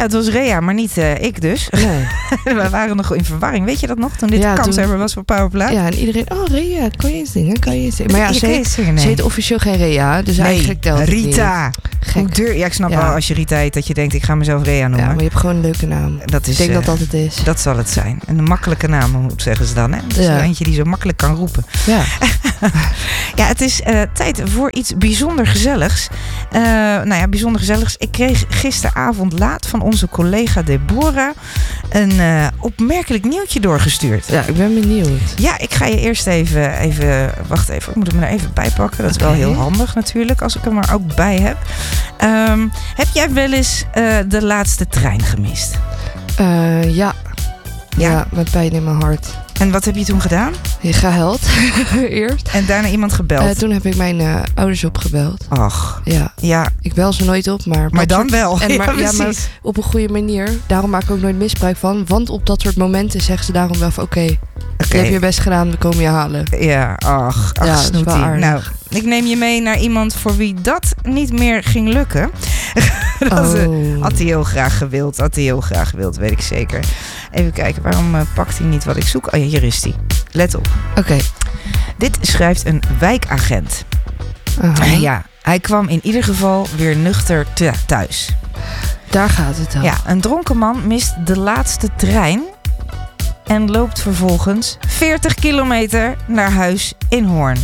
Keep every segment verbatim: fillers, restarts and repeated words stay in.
Ja, het was Rea, maar niet uh, ik dus. Nee. We waren nog in verwarring. Weet je dat nog? Toen dit ja, de kanshebber was voor Powerplay. Ja, en iedereen, oh Rea, kan je eens zingen? Kan je eens zingen? Maar ja, ze heet, zingen, nee. ze heet officieel geen Rea, dus nee, eigenlijk telt het Rita. Hoe duur? Ja, ik snap ja. wel als je Rita heet dat je denkt, ik ga mezelf Rea noemen. Ja, maar je hebt gewoon een leuke naam. Dat is, ik denk uh, dat dat het is. Dat zal het zijn. En een makkelijke naam, zeggen ze dan. Hè? Dat is ja. eentje die zo makkelijk kan roepen. Ja, ja het is uh, tijd voor iets bijzonder gezelligs. Uh, nou ja, bijzonder gezelligs. Ik kreeg gisteravond laat van onze collega Deborah een uh, opmerkelijk nieuwtje doorgestuurd. Ja, ik ben benieuwd. Ja, ik ga je eerst even, even wacht even, ik moet hem er even bij pakken. Dat is okay. wel heel handig natuurlijk, als ik hem er ook bij heb. Um, heb jij wel eens uh, de laatste trein gemist? Uh, ja. ja. Ja, met pijn in mijn hart. En wat heb je toen gedaan? Je gehuild eerst. En daarna iemand gebeld? Uh, toen heb ik mijn uh, ouders opgebeld. Ach. Ja. ja. Ik bel ze nooit op, maar... Maar dan soort, wel. En maar, ja, ja, maar op een goede manier. Daarom maak ik ook nooit misbruik van. Want op dat soort momenten zeggen ze daarom wel van... Oké, okay, okay. je hebt je best gedaan, we komen je halen. Ja, ach, ach ja, snoetie. Nou, ik neem je mee naar iemand voor wie dat niet meer ging lukken. dat oh. had hij heel graag gewild. Had hij heel graag gewild, weet ik zeker. Even kijken, waarom uh, pakt hij niet wat ik zoek? Oh ja, hier is hij. Let op. Oké. Okay. Dit schrijft een wijkagent. Uh-huh. Ja, hij kwam in ieder geval weer nuchter thuis. Daar gaat het dan. Ja, een dronken man mist de laatste trein en loopt vervolgens veertig kilometer naar huis in Hoorn.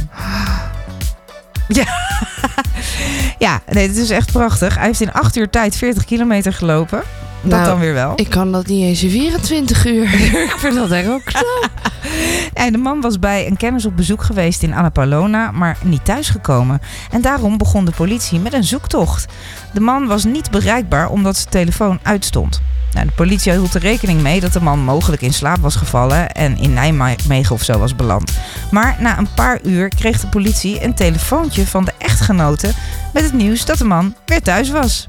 Ja, ja, nee, dit is echt prachtig. Hij heeft in acht uur tijd veertig kilometer gelopen. Dat nou, dan weer wel. Ik kan dat niet eens in vierentwintig uur. Ik vind dat echt ook knap. Ja, de man was bij een kennis op bezoek geweest in Annapolona, maar niet thuisgekomen. En daarom begon de politie met een zoektocht. De man was niet bereikbaar omdat zijn telefoon uitstond. Nou, de politie hield er rekening mee dat de man mogelijk in slaap was gevallen en in Nijmegen of zo was beland. Maar na een paar uur kreeg de politie een telefoontje van de echtgenote met het nieuws dat de man weer thuis was.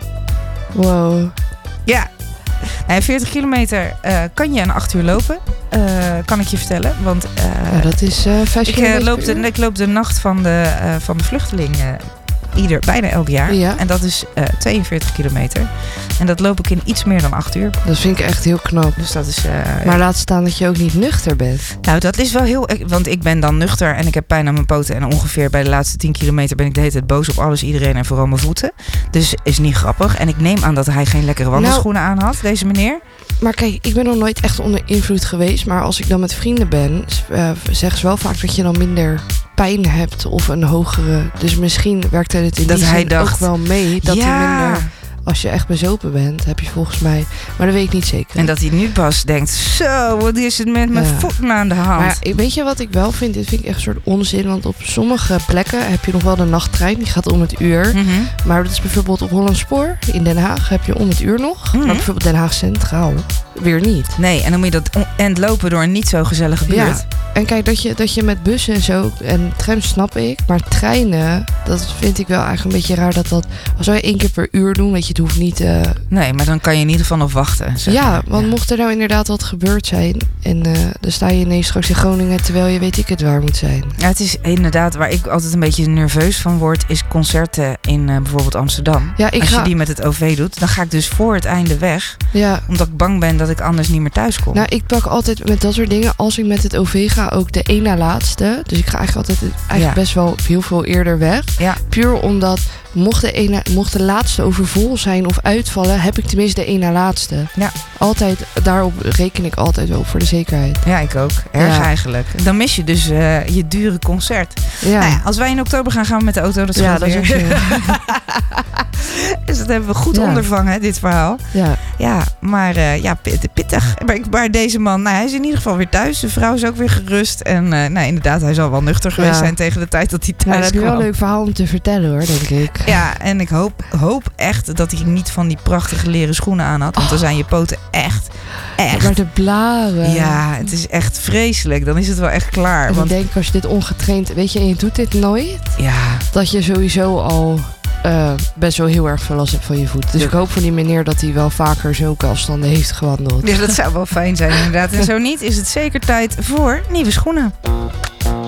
Wow. Ja. Nou, veertig kilometer uh, kan je in acht uur lopen, uh, kan ik je vertellen. Want uh, ja, dat is uh, vijf ik, kilometer uh, loop de, ik loop de nacht van de, uh, van de vluchteling uh, ieder, bijna elk jaar. Ja. En dat is uh, tweeënveertig kilometer. En dat loop ik in iets meer dan acht uur. Dat vind ik echt heel knap. Dus dat is, uh, maar laat staan dat je ook niet nuchter bent. Nou, dat is wel heel... Want ik ben dan nuchter en ik heb pijn aan mijn poten. En ongeveer bij de laatste tien kilometer ben ik de hele tijd boos op alles, iedereen en vooral mijn voeten. Dus is niet grappig. En ik neem aan dat hij geen lekkere wandelschoenen nou, aan had, deze meneer. Maar kijk, ik ben nog nooit echt onder invloed geweest. Maar als ik dan met vrienden ben, uh, zeggen ze wel vaak dat je dan minder pijn hebt of een hogere. Dus misschien werkte het in dat die hij zin dacht, ook wel mee. Dat ja. hij minder... Als je echt bezopen bent, heb je volgens mij... Maar dat weet ik niet zeker. En dat hij nu pas denkt... Zo, wat is het met mijn ja. voeten aan de hand? Maar ja, weet je wat ik wel vind? Dit vind ik echt een soort onzin. Want op sommige plekken heb je nog wel de nachttrein. Die gaat om het uur. Mm-hmm. Maar dat is bijvoorbeeld op Hollandspoor. In Den Haag heb je om het uur nog. Mm-hmm. Maar bijvoorbeeld Den Haag Centraal weer niet. Nee, en dan moet je dat end lopen door een niet zo gezellige buurt. Ja. En kijk, dat je, dat je met bussen en zo... En trams snap ik. Maar treinen, dat vind ik wel eigenlijk een beetje raar. Dat dat... Als wij één keer per uur doen, weet je, het hoeft niet... Uh... Nee, maar dan kan je in ieder geval nog wachten. Zeg ja, maar. want ja. mocht er nou inderdaad wat gebeurd zijn... En uh, dan sta je ineens straks in Groningen... terwijl je weet ik het waar moet zijn. Ja, het is inderdaad... Waar ik altijd een beetje nerveus van word... is concerten in uh, bijvoorbeeld Amsterdam. Ja, ik Als ga... je die met het O V doet... dan ga ik dus voor het einde weg. Ja. Omdat ik bang ben dat ik anders niet meer thuis kom. Nou, ik pak altijd met dat soort dingen... als ik met het O V ga ook de één na laatste. Dus ik ga eigenlijk altijd eigenlijk ja. best wel heel veel eerder weg. Ja. Puur omdat... Mocht de, ene, mocht de laatste overvol zijn of uitvallen... heb ik tenminste de één na laatste. Ja. Altijd, daarop reken ik altijd wel voor de zekerheid. Ja, ik ook. Erg ja. eigenlijk. Dan mis je dus uh, je dure concert. Ja. Nou ja, als wij in oktober gaan, gaan we met de auto. Dat is ja, dat weer. is ook Dus dat hebben we goed ja. ondervangen, dit verhaal. Ja, ja maar uh, ja, pittig. Maar, maar deze man, nou, hij is in ieder geval weer thuis. De vrouw is ook weer gerust. En uh, nou, inderdaad, hij zal wel nuchter geweest ja. zijn tegen de tijd dat hij thuis ja, dat kwam. is wel een leuk verhaal om te vertellen, hoor, denk ik. Ja, en ik hoop, hoop echt dat hij niet van die prachtige leren schoenen aan had. Want oh. dan zijn je poten echt, echt... Maar de blaren. Ja, het is echt vreselijk. Dan is het wel echt klaar. En want... ik denk, als je dit ongetraind... Weet je, en je doet dit nooit... Ja. Dat je sowieso al... Uh, best wel heel erg veel last hebt van je voet. Dus ja. ik hoop voor die meneer dat hij wel vaker zulke afstanden heeft gewandeld. Ja, dat zou wel fijn zijn inderdaad. En zo niet is het zeker tijd voor nieuwe schoenen.